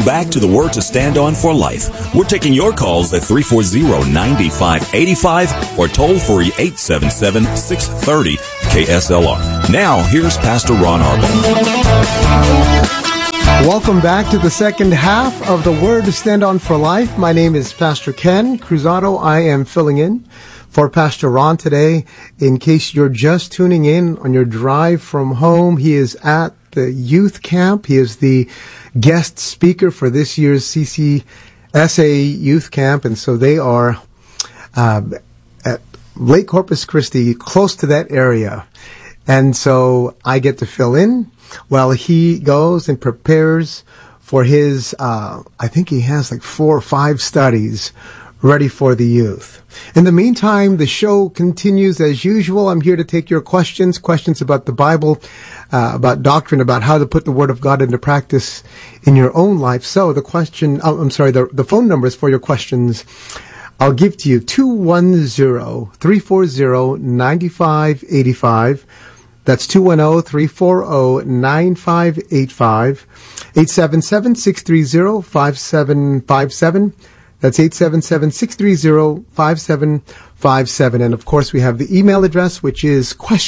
Welcome back to the Word to Stand On for Life. We're taking your calls at 340-9585 or toll free 877-630-KSLR. Now, here's Pastor Ron Arbaugh. Welcome back to the second half of the Word to Stand On for Life. My name is Pastor Ken Cruzado. I am filling in for Pastor Ron today. In case you're just tuning in on your drive from home, he is at the youth camp. He is the guest speaker for this year's CCSA youth camp, and so they are at Lake Corpus Christi, close to that area. And so I get to fill in while he goes and prepares for his, I think he has like 4 or 5 studies ready for the youth. In the meantime, the show continues as usual. I'm here to take your questions about the Bible, about doctrine, about how to put the Word of God into practice in your own life. So the phone numbers for your questions I'll give to you: 210-340-9585. That's 210-340-9585. 877-630-5757. That's 877-630-5757. And of course, we have the email address, which is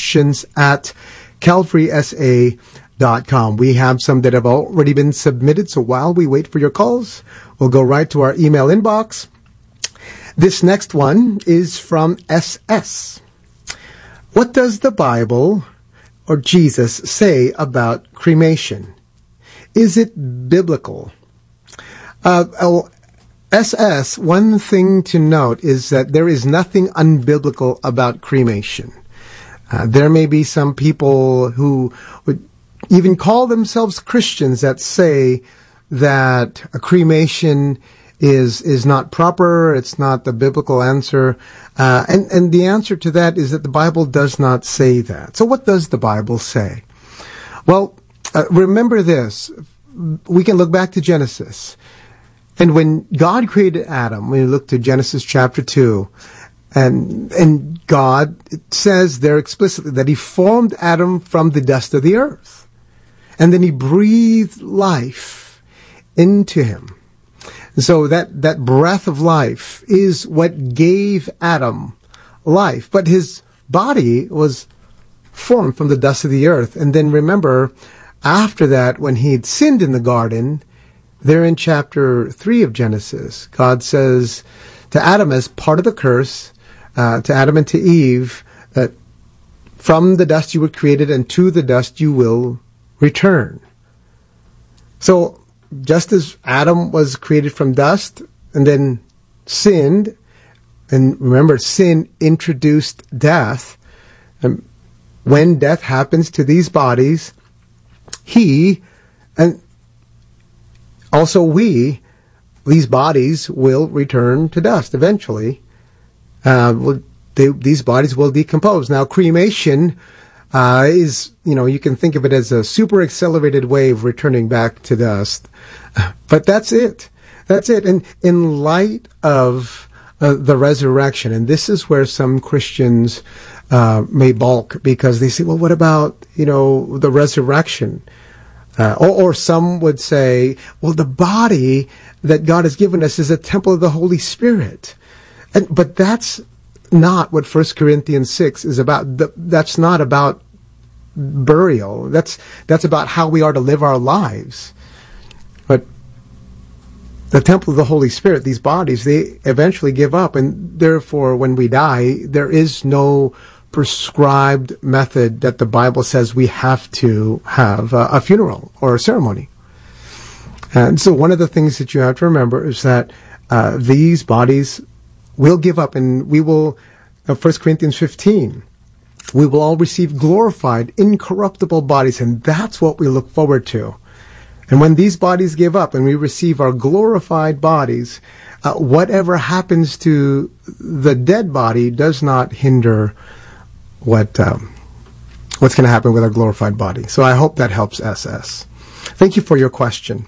questions@calvarysa.com. We have some that have already been submitted. So while we wait for your calls, we'll go right to our email inbox. This next one is from SS. What does the Bible or Jesus say about cremation? Is it biblical? SS, one thing to note is that there is nothing unbiblical about cremation. There may be some people who would even call themselves Christians that say that a cremation is not proper, it's not the biblical answer. And the answer to that is that the Bible does not say that. So what does the Bible say? Well, remember this. We can look back to Genesis. And when God created Adam, we look to Genesis chapter 2, and God, it says there explicitly that he formed Adam from the dust of the earth. And then he breathed life into him. So that breath of life is what gave Adam life. But his body was formed from the dust of the earth. And then remember, after that, when he had sinned in the garden, there in chapter 3 of Genesis, God says to Adam as part of the curse, to Adam and to Eve, that from the dust you were created and to the dust you will return. So just as Adam was created from dust and then sinned, and remember, sin introduced death, and when death happens to these bodies, he and also we, these bodies will return to dust eventually. These bodies will decompose. Now, cremation is, you can think of it as a super accelerated way of returning back to dust. But that's it. That's it. And in light of the resurrection, and this is where some Christians may balk, because they say, well, what about, the resurrection? Or some would say, well, the body that God has given us is a temple of the Holy Spirit. But that's not what 1 Corinthians 6 is about. That's not about burial. That's about how we are to live our lives. But the temple of the Holy Spirit, these bodies, they eventually give up. And therefore, when we die, there is no prescribed method that the Bible says we have to have a funeral or a ceremony. And so one of the things that you have to remember is that these bodies will give up, and we will, 1 Corinthians 15, we will all receive glorified, incorruptible bodies, and that's what we look forward to. And when these bodies give up and we receive our glorified bodies, whatever happens to the dead body does not hinder what's going to happen with our glorified body. So I hope that helps SS. Thank you for your question.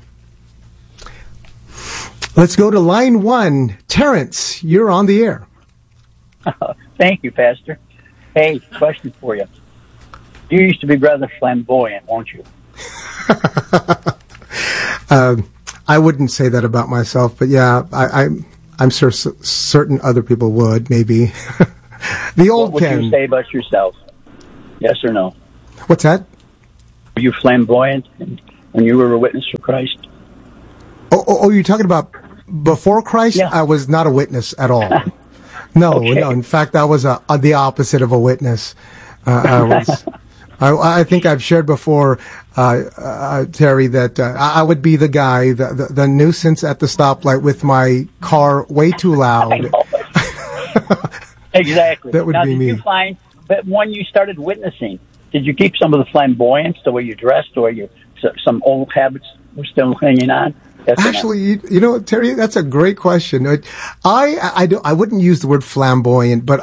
Let's go to line 1. Terrence, you're on the air. Thank you, Pastor. Hey, question for you. You used to be rather flamboyant, weren't you? I wouldn't say that about myself, but yeah, I'm sure certain other people would, maybe. The old What would Ken. you say about yourself? Yes or no? What's that? Were you flamboyant when you were a witness for Christ? Oh, you're talking about before Christ? Yeah. I was not a witness at all. No, Okay. no. In fact, I was the opposite of a witness. I was. I think I've shared before, Terry, that I would be the guy, the nuisance at the stoplight with my car way too loud. Exactly. That would now, be did me. you find that when you started witnessing, did you keep some of the flamboyance, the way you dressed, or some old habits were still hanging on? Yes or no? Actually, you know, Terry, that's a great question. I wouldn't use the word flamboyant, but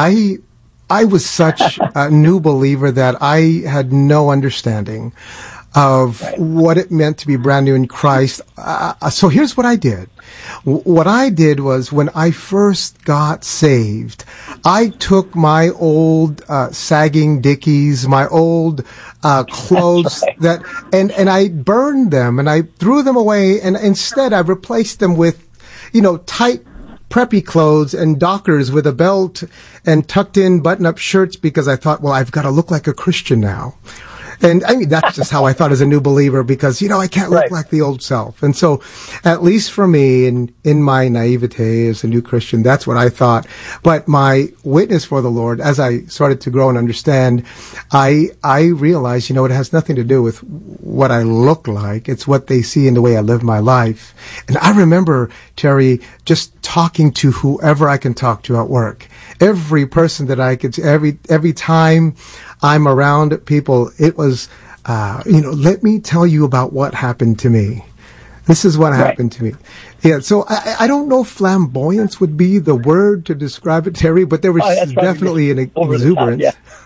I was such a new believer that I had no understanding of what it meant to be brand new in Christ. So here's what I did. What I did was, when I first got saved, I took my old sagging Dickies, my old clothes and I burned them and I threw them away, and instead I replaced them with, tight preppy clothes and Dockers with a belt and tucked in button-up shirts, because I thought, well, I've got to look like a Christian now. And I mean, that's just how I thought as a new believer, because, I can't look like the old self. And so, at least for me, in my naivete as a new Christian, that's what I thought. But my witness for the Lord, as I started to grow and understand, I realized, it has nothing to do with what I look like. It's what they see in the way I live my life. And I remember, Terry, just talking to whoever I can talk to at work. Every person that I could, every time I'm around people, it was, let me tell you about what happened to me. This is what happened to me. Yeah, so I don't know if flamboyance would be the word to describe it, Terry, but there was definitely an exuberance.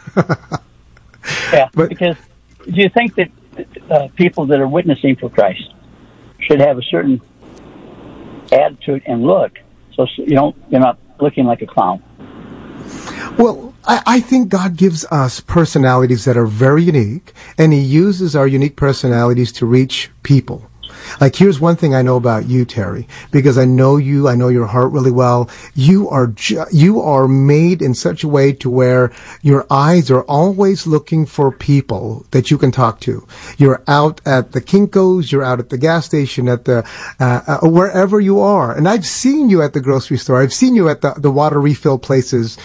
Yeah, because do you think that people that are witnessing for Christ should have a certain attitude and look, so you're not looking like a clown? Well, I think God gives us personalities that are very unique, and He uses our unique personalities to reach people. Like, here's one thing I know about you, Terry, because I know you, I know your heart really well. You are made in such a way to where your eyes are always looking for people that you can talk to. You're out at the Kinko's, you're out at the gas station, at the wherever you are. And I've seen you at the grocery store. I've seen you at the water refill places.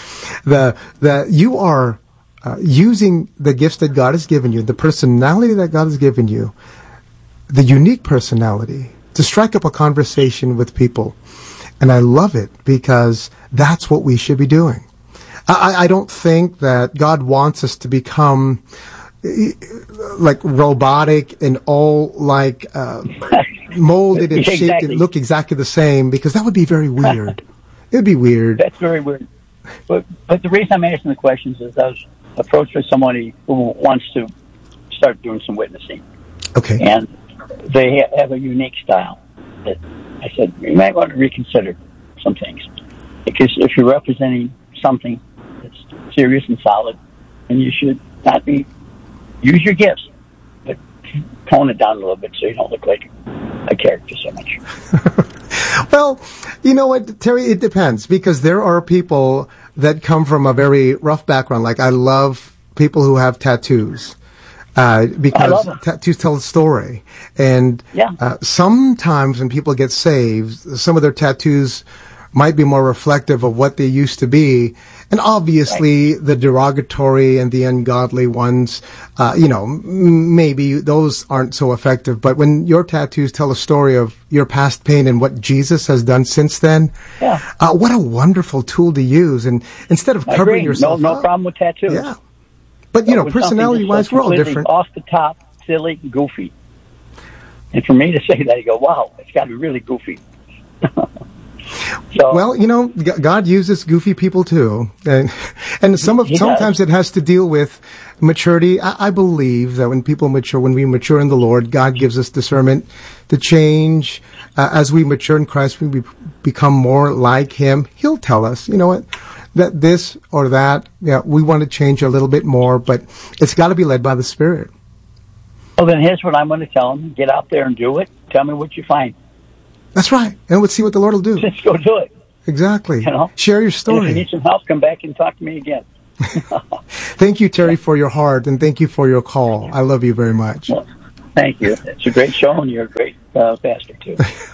You are using the gifts that God has given you, the personality that God has given you, the unique personality, to strike up a conversation with people. And I love it, because that's what we should be doing. I don't think that God wants us to become like robotic and all like molded and shaped and look exactly the same, because that would be very weird. It would be weird. That's very weird. But the reason I'm asking the questions is I was approached by somebody who wants to start doing some witnessing. Okay. And they have a unique style that I said, you might want to reconsider some things. Because if you're representing something that's serious and solid, then you should not use your gifts, but tone it down a little bit so you don't look like a character so much. Well, you know what, Terry, it depends, because there are people that come from a very rough background. Like, I love people who have tattoos. Because tattoos tell a story. And sometimes when people get saved, some of their tattoos might be more reflective of what they used to be. And obviously the derogatory and the ungodly ones, maybe those aren't so effective. But when your tattoos tell a story of your past pain and what Jesus has done since then, what a wonderful tool to use. And instead of covering yourself no up, problem with tattoos. Yeah. But, personality-wise, we're all different. Off the top, silly, goofy. And for me to say that, you go, wow, it's got to be really goofy. Well, God uses goofy people too. And sometimes it has to deal with maturity. I believe that when we mature in the Lord, God gives us discernment to change. As we mature in Christ, we become more like Him. He'll tell us, you know what? That this or that, we want to change a little bit more, but it's got to be led by the Spirit. Well, then here's what I'm going to tell them. Get out there and do it. Tell me what you find. That's right. And we'll see what the Lord will do. Just go do it. Exactly. You know? Share your And story. if you need some help, come back and talk to me again. Thank you, Terry, for your heart, and thank you for your call. I love you very much. Well, thank you. It's a great show, and you're a great pastor, too.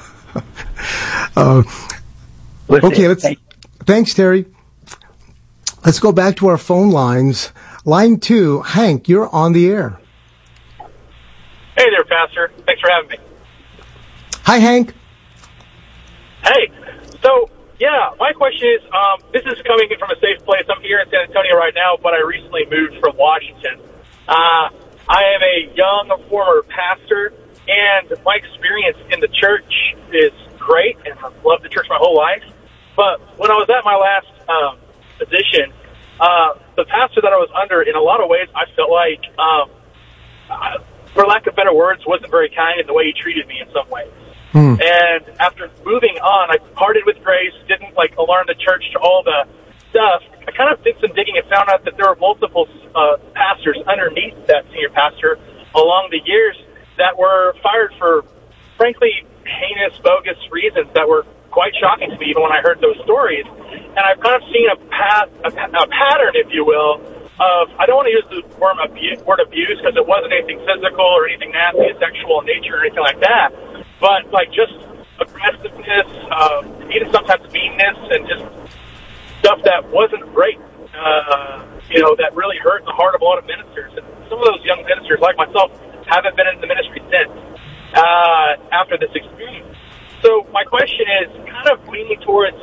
Okay, thanks, Terry. Let's go back to our phone lines. Line 2, Hank, you're on the air. Hey there, Pastor. Thanks for having me. Hi, Hank. Hey, so, yeah, my question is, this is coming from a safe place. I'm here in San Antonio right now, but I recently moved from Washington. I am a young former pastor, and my experience in the church is great, and I've loved the church my whole life. But when I was at my last position, the pastor that I was under, in a lot of ways, I felt like, for lack of better words, wasn't very kind in the way he treated me in some ways. And after moving on, I parted with grace, didn't alarm the church to all the stuff. I kind of did some digging and found out that there were multiple pastors underneath that senior pastor along the years that were fired for, frankly, heinous, bogus reasons that were quite shocking to me even when I heard those stories. And I've kind of seen a pattern, if you will, of, I don't want to use the word abuse because it wasn't anything physical or anything nasty, sexual in nature or anything like that, but just aggressiveness, even sometimes meanness, and just stuff that wasn't great, that really hurt the heart of a lot of ministers. And some of those young ministers, like myself, haven't been in the ministry since after this experience. So my question is kind of leaning towards,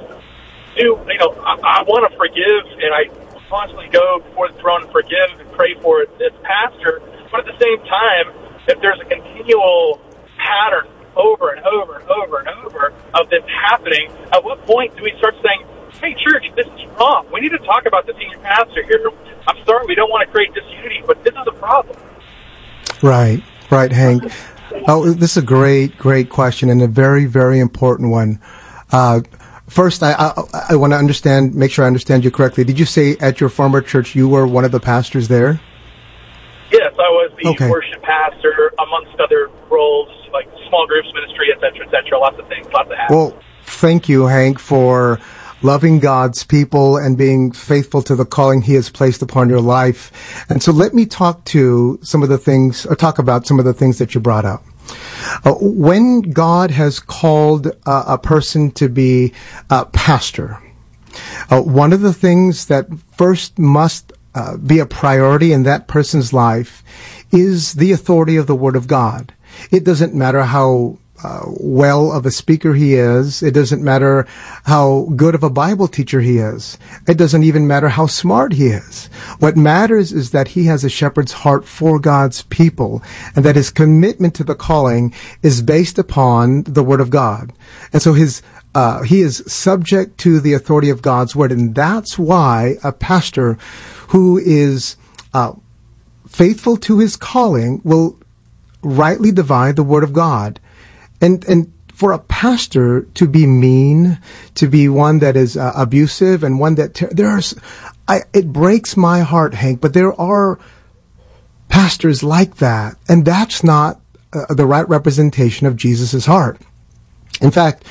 I want to forgive, and I constantly go before the throne and forgive and pray for this pastor, but at the same time, if there's a continual pattern over and over and over and over of this happening, at what point do we start saying, hey, church, this is wrong. We need to talk about the senior pastor here. I'm sorry, we don't want to create disunity, but this is a problem. Right, Hank. Oh, this is a great question, and a very, very important one. First, I want to make sure I understand you correctly. Did you say at your former church you were one of the pastors there? Yes, I was the worship pastor, amongst other roles, like small groups ministry, et cetera, lots of things, lots of hats. Well, thank you, Hank, for loving God's people and being faithful to the calling He has placed upon your life. And so let me talk about some of the things that you brought up. When God has called a person to be a pastor, one of the things that first must be a priority in that person's life is the authority of the Word of God. It doesn't matter how well of a speaker he is. It doesn't matter how good of a Bible teacher he is. It doesn't even matter how smart he is. What matters is that he has a shepherd's heart for God's people, and that his commitment to the calling is based upon the Word of God. And so he is subject to the authority of God's Word, and that's why a pastor who is faithful to his calling will rightly divide the Word of God. And for a pastor to be mean, to be one that is abusive, and one that it breaks my heart, Hank. But there are pastors like that, and that's not the right representation of Jesus' heart. In fact,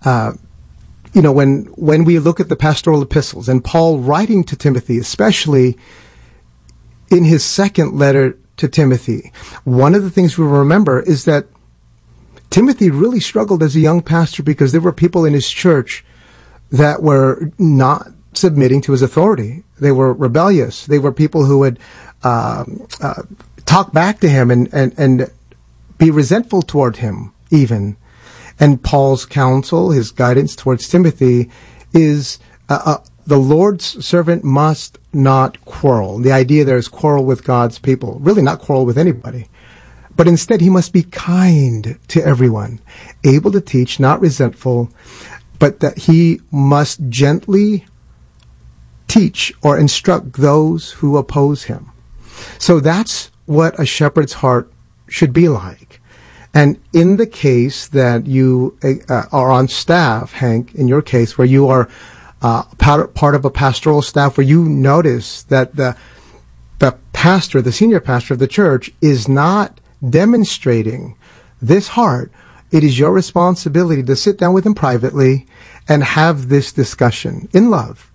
when we look at the pastoral epistles, and Paul writing to Timothy, especially in his second letter to Timothy, one of the things we remember is that Timothy really struggled as a young pastor because there were people in his church that were not submitting to his authority. They were rebellious. They were people who would talk back to him and be resentful toward him even. And Paul's counsel, his guidance towards Timothy is the Lord's servant must not quarrel. The idea there is quarrel with God's people, really not quarrel with anybody. But instead, he must be kind to everyone, able to teach, not resentful, but that he must gently teach or instruct those who oppose him. So that's what a shepherd's heart should be like. And in the case that you are on staff, Hank, in your case, where you are part of a pastoral staff, where you notice that the senior pastor of the church, is not demonstrating this heart, it is your responsibility to sit down with him privately and have this discussion in love.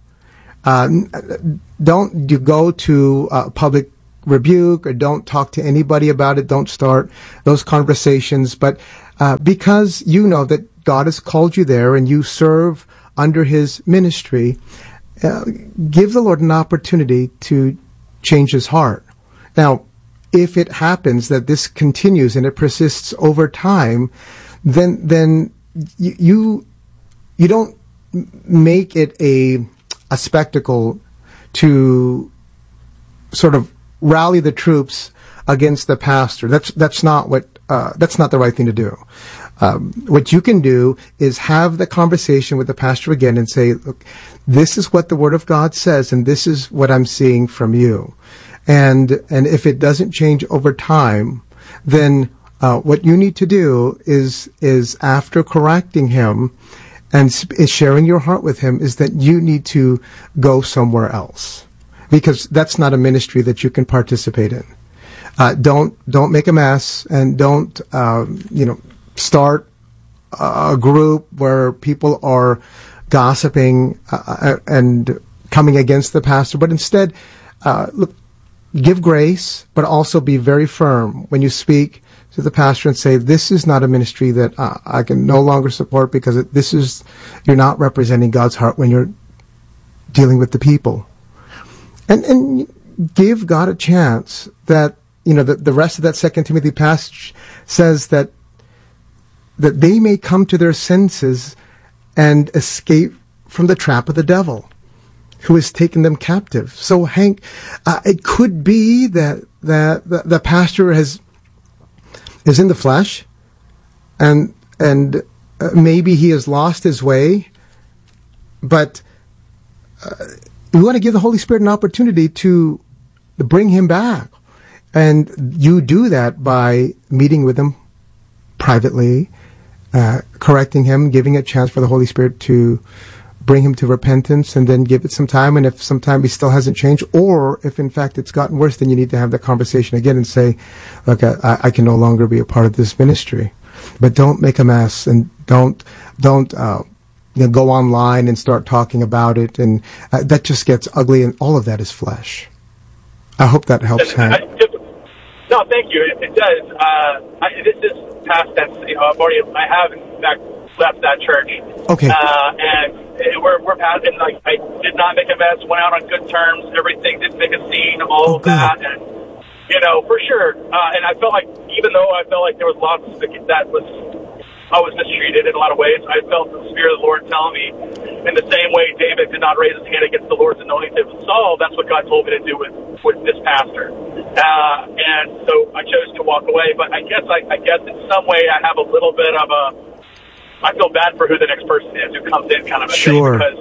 Don't you go to public rebuke, or don't talk to anybody about it. Don't start those conversations. But because you know that God has called you there and you serve under his ministry, give the Lord an opportunity to change his heart. Now, if it happens that this continues and it persists over time, then you don't make it a spectacle to sort of rally the troops against the pastor. That's not the right thing to do. What you can do is have the conversation with the pastor again and say, look, this is what the Word of God says, and this is what I'm seeing from you. And if it doesn't change over time, then what you need to do is after correcting him and sharing your heart with him, is that you need to go somewhere else, because that's not a ministry that you can participate in. Don't make a mess, and don't start a group where people are gossiping and coming against the pastor. But instead, look, give grace, but also be very firm when you speak to the pastor and say, this is not a ministry that I can no longer support, because you're not representing God's heart when you're dealing with the people. And give God a chance that, the rest of that 2 Timothy passage says that they may come to their senses and escape from the trap of the devil, who has taken them captive. So, Hank, it could be that the pastor is in the flesh, and maybe he has lost his way, but we want to give the Holy Spirit an opportunity to bring him back. And you do that by meeting with him privately, correcting him, giving a chance for the Holy Spirit to bring him to repentance, and then give it some time. And if sometime he still hasn't changed, or if in fact it's gotten worse, then you need to have that conversation again and say, look, I can no longer be a part of this ministry. But don't make a mess, and don't go online and start talking about it, and that just gets ugly, and all of that is flesh. I hope that helps, Hank. No, thank you. It does. This is past tense. I have in fact left that church. Okay. And we're past. And I did not make a mess. Went out on good terms. Everything. Didn't make a scene. All of that. And for sure. And I felt like, even though I felt like there was lots I was mistreated in a lot of ways, I felt the Spirit of the Lord telling me, in the same way David did not raise his hand against the Lord's anointed with Saul, that's what God told me to do with this pastor. And so I chose to walk away. But I guess in some way I have a little bit of I feel bad for who the next person is who comes in, kind of a thing. Because,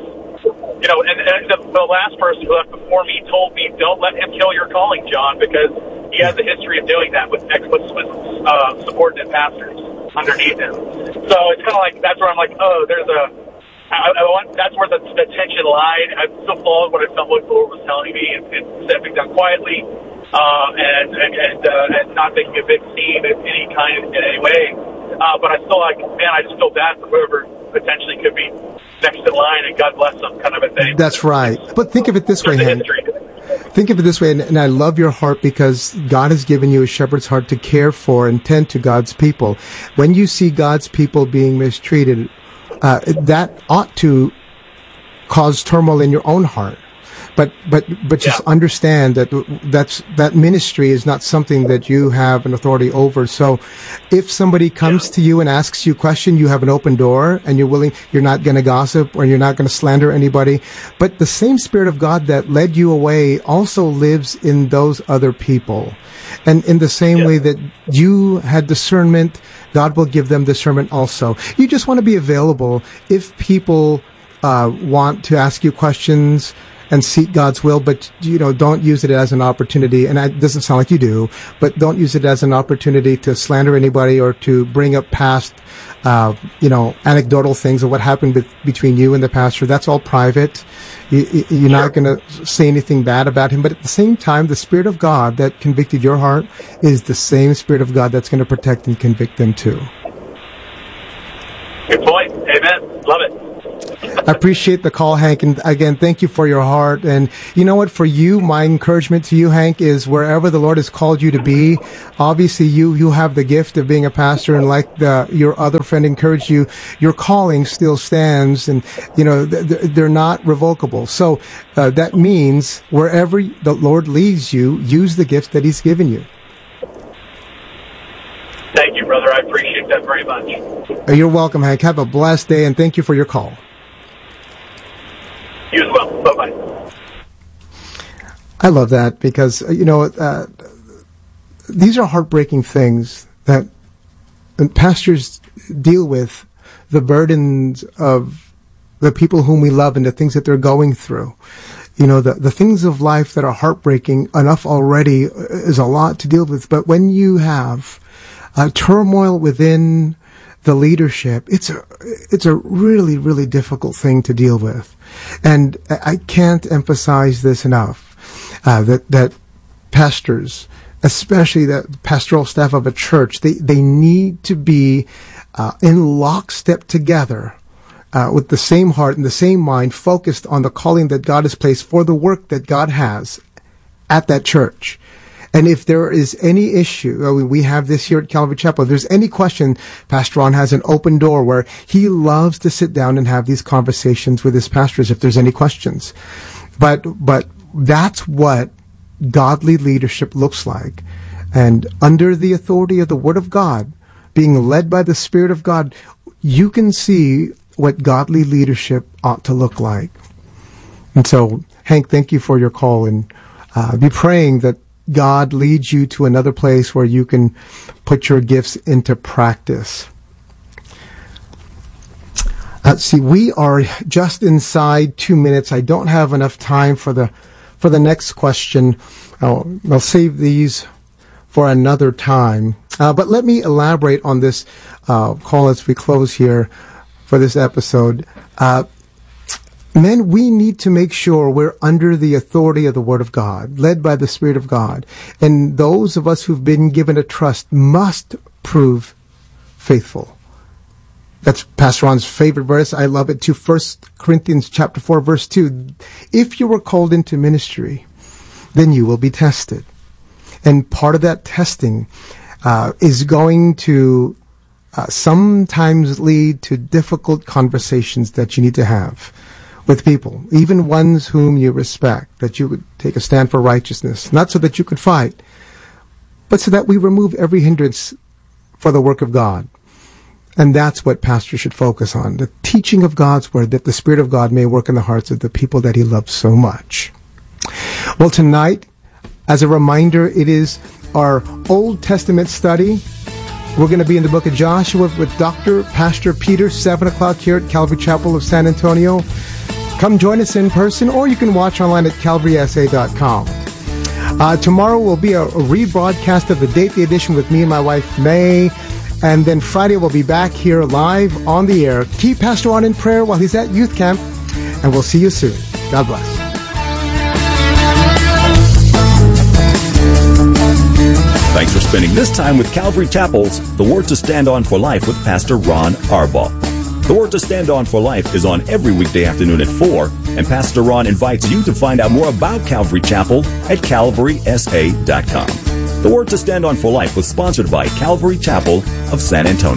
and the last person who left before me told me, don't let him kill your calling, John, because he has a history of doing that with subordinate pastors underneath him. So it's kind of like, that's where I'm like, oh, that's where the tension lied. I still followed what I felt like the Lord was telling me, and said things down quietly, and not making a big scene in any way. But I still I just feel bad for whoever potentially could be next in line, and God bless them, kind of a thing. That's right. But think of it this way, Hank. Think of it this way, and I love your heart, because God has given you a shepherd's heart to care for and tend to God's people. When you see God's people being mistreated, that ought to cause turmoil in your own heart. But just understand that ministry is not something that you have an authority over. So if somebody comes to you and asks you a question, you have an open door, and you're not going to gossip, or you're not going to slander anybody. But the same Spirit of God that led you away also lives in those other people. And in the same way that you had discernment, God will give them discernment also. You just want to be available if people want to ask you questions and seek God's will, but don't use it as an opportunity, and it doesn't sound like you do, but don't use it as an opportunity to slander anybody or to bring up past anecdotal things of what happened between you and the pastor. That's all private. You're not going to say anything bad about him, but at the same time, the Spirit of God that convicted your heart is the same Spirit of God that's going to protect and convict them too. Good point. Amen. Love it. I appreciate the call, Hank. And again, thank you for your heart. And you know what? For you, my encouragement to you, Hank, is wherever the Lord has called you to be, obviously you have the gift of being a pastor. And like your other friend encouraged you, your calling still stands. And, you know, they're not revocable. So that means wherever the Lord leads you, use the gifts that he's given you. Thank you, brother. I appreciate that very much. You're welcome, Hank. Have a blessed day. And thank you for your call. You as well. Bye-bye. I love that because, you know, these are heartbreaking things that pastors deal with, the burdens of the people whom we love and the things that they're going through. You know, the things of life that are heartbreaking enough already is a lot to deal with. But when you have turmoil within the leadership, it's a really, really difficult thing to deal with. And I can't emphasize this enough, that pastors, especially the pastoral staff of a church, they need to be in lockstep together, with the same heart and the same mind, focused on the calling that God has placed for the work that God has at that church. And if there is any issue, we have this here at Calvary Chapel, if there's any question, Pastor Ron has an open door where he loves to sit down and have these conversations with his pastors if there's any questions. But that's what godly leadership looks like. And under the authority of the Word of God, being led by the Spirit of God, you can see what godly leadership ought to look like. And so, Hank, thank you for your call, and be praying that God leads you to another place where you can put your gifts into practice. See, we are just inside 2 minutes. I don't have enough time for the next question. I'll save these for another time. But let me elaborate on this call as we close here for this episode. Men, we need to make sure we're under the authority of the Word of God, led by the Spirit of God. And those of us who've been given a trust must prove faithful. That's Pastor Ron's favorite verse. I love it too. 1 Corinthians chapter 4, verse 2. If you were called into ministry, then you will be tested. And part of that testing is going to sometimes lead to difficult conversations that you need to have with people, even ones whom you respect, that you would take a stand for righteousness, not so that you could fight, but so that we remove every hindrance for the work of God. And that's what pastors should focus on, the teaching of God's Word, that the Spirit of God may work in the hearts of the people that He loves so much. Well, tonight, as a reminder, it is our Old Testament study. We're going to be in the book of Joshua with Pastor Peter, 7 o'clock here at Calvary Chapel of San Antonio. Come join us in person, or you can watch online at calvarysa.com. Tomorrow will be a rebroadcast of the Date the Edition with me and my wife, May. And then Friday we'll be back here live on the air. Keep Pastor Ron in prayer while he's at youth camp, and we'll see you soon. God bless. Thanks for spending this time with Calvary Chapel's The Word to Stand On for Life with Pastor Ron Arbaugh. The Word to Stand On for Life is on every weekday afternoon at 4, and Pastor Ron invites you to find out more about Calvary Chapel at calvarysa.com. The Word to Stand On for Life was sponsored by Calvary Chapel of San Antonio.